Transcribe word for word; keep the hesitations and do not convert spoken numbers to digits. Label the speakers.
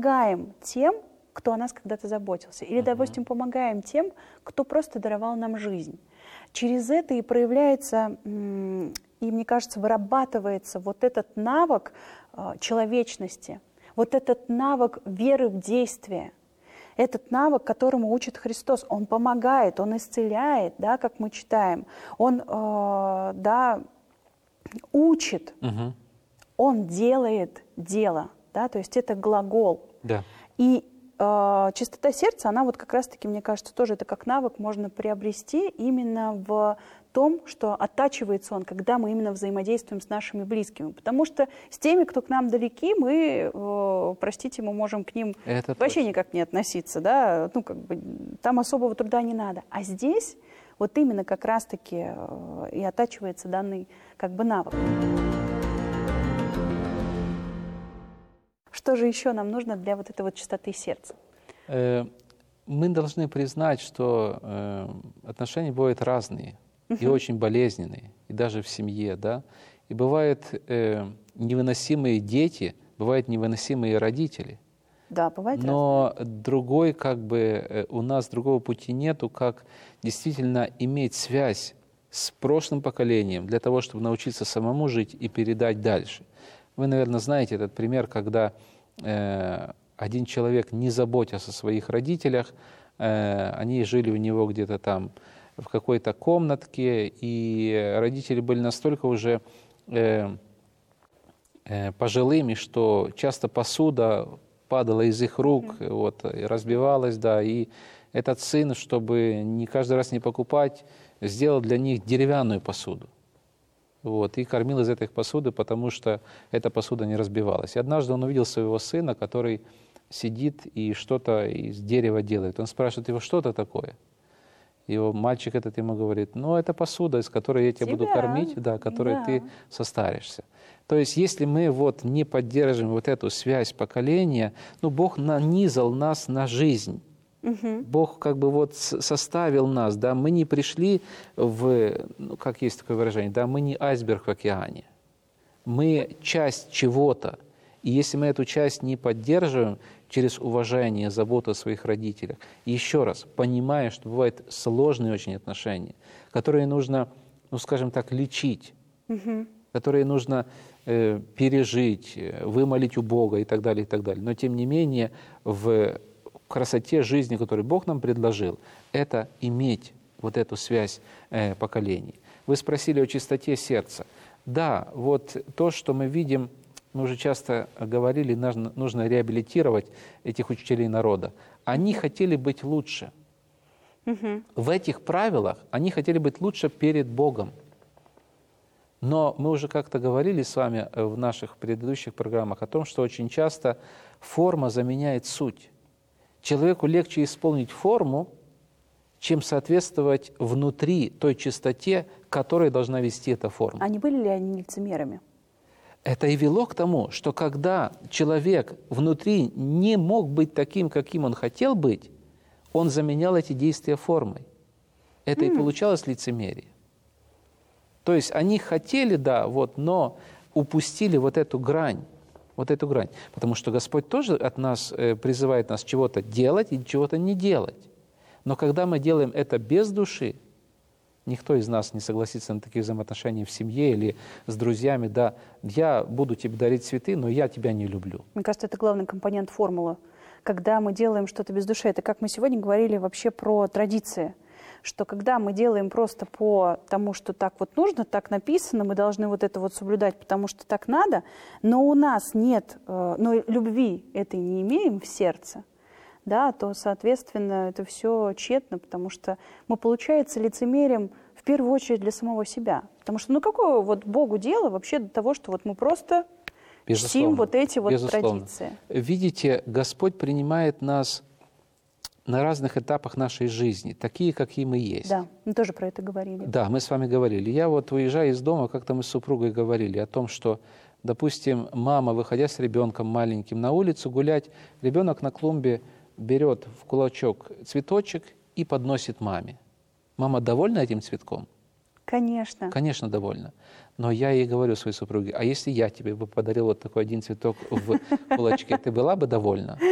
Speaker 1: помогаем тем, кто о нас когда-то заботился. Или, допустим, помогаем тем, кто просто даровал нам жизнь. Через это и проявляется, и, мне кажется, вырабатывается вот этот навык человечности, вот этот навык веры в действие, этот навык, которому учит Христос. Он помогает, он исцеляет, да, как мы читаем, он э, да, учит, угу. он делает дело, да, то есть это глагол.
Speaker 2: Да.
Speaker 1: И э, чистота сердца, она вот как раз-таки, мне кажется, тоже это как навык можно приобрести именно в том, что оттачивается он, когда мы именно взаимодействуем с нашими близкими. Потому что с теми, кто к нам далеки, мы, э, простите, мы можем к ним это вообще точно. Никак не относиться. Да? Ну, как бы, там особого труда не надо. А здесь вот именно как раз-таки э, и оттачивается данный как бы навык. Что же еще нам нужно для вот этой вот чистоты сердца?
Speaker 2: Мы должны признать, что отношения бывают разные. И очень болезненные, и даже в семье, да. И бывают э, невыносимые дети, бывают невыносимые родители.
Speaker 1: Да, бывает.
Speaker 2: Но
Speaker 1: разные.
Speaker 2: другой, как бы, э, у нас другого пути нету, как действительно иметь связь с прошлым поколением для того, чтобы научиться самому жить и передать дальше. Вы, наверное, знаете этот пример, когда э, один человек, не заботясь о своих родителях, э, они жили у него где-то там в какой-то комнатке, и родители были настолько уже э, э, пожилыми, что часто посуда падала из их рук, mm-hmm. вот, и разбивалась, да, и этот сын, чтобы не каждый раз не покупать, сделал для них деревянную посуду. Вот, и кормил из этой посуды, потому что эта посуда не разбивалась. И однажды он увидел своего сына, который сидит и что-то из дерева делает. Он спрашивает его, что это такое? Его мальчик этот ему говорит, ну, это посуда, из которой я тебя, тебя. буду кормить, да, которой да. ты состаришься. То есть, если мы вот не поддерживаем вот эту связь поколения, ну, Бог нанизал нас на жизнь. Угу. Бог как бы вот составил нас, да, мы не пришли в, ну, как есть такое выражение, да, мы не айсберг в океане. Мы часть чего-то. И если мы эту часть не поддерживаем через уважение, заботу о своих родителях, и еще раз, понимая, что бывают сложные очень отношения, которые нужно, ну, скажем так, лечить, угу. которые нужно э, пережить, вымолить у Бога и так далее, и так далее. Но, тем не менее, в красоте жизни, которую Бог нам предложил, это иметь вот эту связь э, поколений. Вы спросили о чистоте сердца. Да, вот то, что мы видим, мы уже часто говорили, нужно, нужно реабилитировать этих учителей народа. Они хотели быть лучше. Угу. В этих правилах они хотели быть лучше перед Богом. Но мы уже как-то говорили с вами в наших предыдущих программах о том, что очень часто форма заменяет суть. Человеку легче исполнить форму, чем соответствовать внутри той чистоте, к которой должна вести эта форма.
Speaker 1: А не были ли они лицемерами?
Speaker 2: Это и вело к тому, что когда человек внутри не мог быть таким, каким он хотел быть, он заменял эти действия формой. Это mm. и получалось лицемерие. То есть они хотели, да, вот, но упустили вот эту грань. Вот эту грань. Потому что Господь тоже от нас э, призывает нас чего-то делать и чего-то не делать. Но когда мы делаем это без души, никто из нас не согласится на такие взаимоотношения в семье или с друзьями. Да, я буду тебе дарить цветы, но я тебя не люблю.
Speaker 1: Мне кажется, это главный компонент формулы. Когда мы делаем что-то без души, это как мы сегодня говорили вообще про традиции, что когда мы делаем просто по тому, что так вот нужно, так написано, мы должны вот это вот соблюдать, потому что так надо, но у нас нет, но любви этой не имеем в сердце, да, то, соответственно, это все тщетно, потому что мы, получается, лицемерим в первую очередь для самого себя. Потому что, ну, какое вот Богу дело вообще до того, что вот мы просто
Speaker 2: Безусловно.
Speaker 1: чтим вот эти вот
Speaker 2: Безусловно.
Speaker 1: традиции?
Speaker 2: Видите, Господь принимает нас на разных этапах нашей жизни, такие, какие мы есть.
Speaker 1: Да, мы тоже про это говорили.
Speaker 2: Да, мы с вами говорили. Я вот, уезжая из дома, как-то мы с супругой говорили о том, что, допустим, мама, выходя с ребенком маленьким на улицу гулять, ребенок на клумбе берет в кулачок цветочек и подносит маме. Мама довольна этим цветком?
Speaker 1: Конечно.
Speaker 2: Конечно, довольна. Но я ей говорю своей супруге, а если я тебе бы подарил вот такой один цветок в кулачке, ты была бы довольна?